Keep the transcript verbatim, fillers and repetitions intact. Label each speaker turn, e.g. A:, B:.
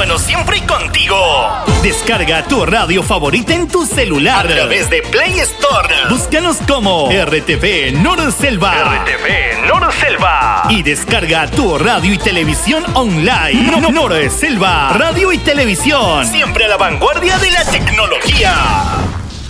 A: bueno siempre contigo.
B: Descarga tu radio favorita en tu celular
A: a través de Play Store.
B: Búscanos como R T V Norselva.
A: R T V Norselva.
B: Y descarga tu radio y televisión online. No, Norselva. Radio y televisión.
A: Siempre a la vanguardia de la tecnología.